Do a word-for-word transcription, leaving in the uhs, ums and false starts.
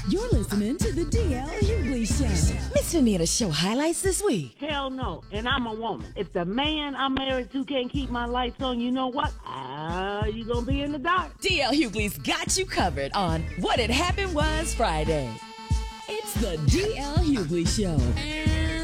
You're listening to the D L Hughley Show. Mister Nita Show highlights this week. Hell no. And I'm a woman. If the man I'm married to can't keep my lights on, you know what? Ah, uh, you gonna be in the dark. D L Hughley's got you covered on What Had Happened Was Friday. It's the D L Hughley Show.